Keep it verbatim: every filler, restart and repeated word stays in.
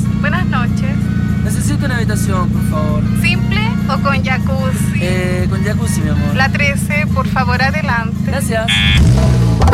buenas noches. Necesito una habitación, por favor. ¿Simple o con jacuzzi? Eh, con jacuzzi, mi amor. La trece, por favor, adelante. Gracias.